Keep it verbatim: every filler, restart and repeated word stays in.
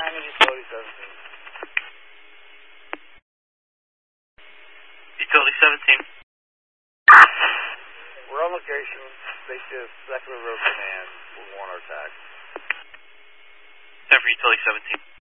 I'm in Utility seventeen. Utility seventeen. We're on location. Spaceship, Second Road Command. We want our attack. ten for Utility seventeen.